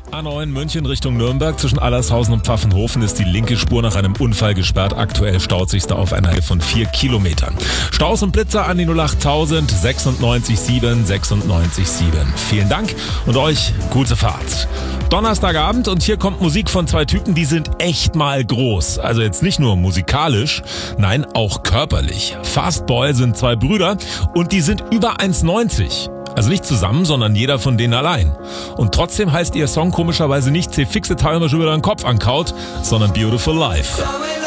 A9 München Richtung Nürnberg. Zwischen Allershausen und Pfaffenhofen ist die linke Spur nach einem Unfall gesperrt. Aktuell staut sich da auf einer Höhe von 4 Kilometern. Staus und Blitzer an die 08000 96 7 96 7. Vielen Dank und euch gute Fahrt. Donnerstagabend und hier kommt Musik von zwei Typen, die sind echt mal groß. Also jetzt nicht nur musikalisch, nein, auch körperlich. Fastboy sind zwei Brüder und die sind über 1,90. Also nicht zusammen, sondern jeder von denen allein. Und trotzdem heißt ihr Song komischerweise nicht "C fixe Teil mir schon wieder den Kopf ankaut", sondern "Beautiful Life".